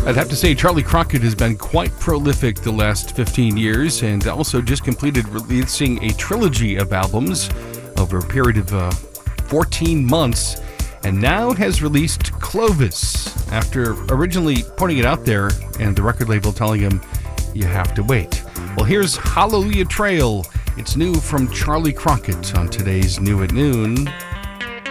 I'd have to say Charlie Crockett has been quite prolific the last 15 years and also just completed releasing a trilogy of albums over a period of 14 months, and now has released Clovis after originally putting it out there and the record label telling him you have to wait. Well, here's Hallelujah Trail. It's new from Charlie Crockett on today's New at Noon.